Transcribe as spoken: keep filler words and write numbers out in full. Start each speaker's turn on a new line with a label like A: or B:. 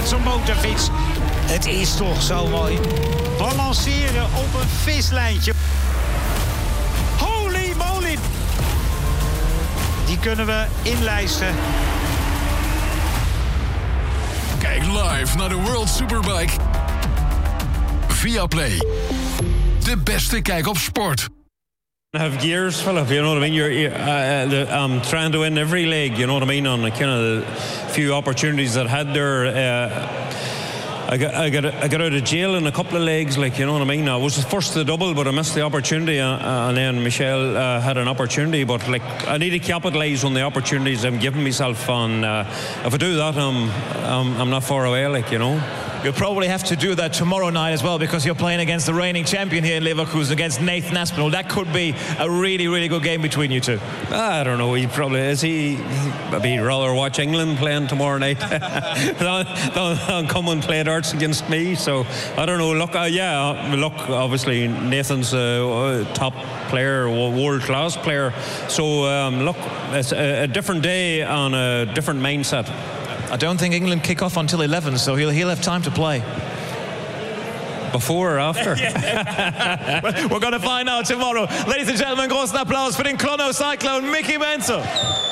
A: zijn motorfiets. Het is toch zo mooi. Balanceren op een vislijntje. Holy moly! Die kunnen we inlijsten.
B: Kijk live naar de World Superbike. Viaplay. De beste kijk op sport.
C: Have gears, Philip, you know what I mean? You're, you're uh, the, um, trying to win every leg, you know what I mean? On the kind of the few opportunities that I had there. Uh, I got, I got I got out of jail in a couple of legs, like, you know what I mean. I was the first to double, but I missed the opportunity, uh, and then Michelle uh, had an opportunity. But like, I need to capitalise on the opportunities I'm giving myself. And uh, if I do that, I'm, I'm I'm not far away, like, you know.
D: You'll probably have to do that tomorrow night as well, because you're playing against the reigning champion here in Leverkusen, against Nathan Aspinall. That could be a really, really good game between you two.
C: I don't know. He probably is. He maybe he'd rather watch England playing tomorrow night than, than come and play darts against me. So I don't know. Look, uh, yeah, look. Obviously, Nathan's a top player, world class player. So um, look, it's a, a different day and a different mindset.
D: I don't think England kick off until eleven, so he'll he'll have time to play.
C: Before or after?
D: We're going to find out tomorrow. Ladies and gentlemen, großen Applaus für den Clonau Cyclone, Mickey Menzel.